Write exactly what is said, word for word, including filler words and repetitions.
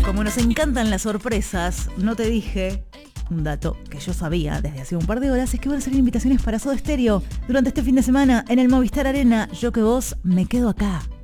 Como nos encantan las sorpresas, no te dije un dato que yo sabía desde hace un par de horas, es que van a salir invitaciones para Soda Stereo durante este fin de semana en el Movistar Arena. Yo que vos me quedo acá.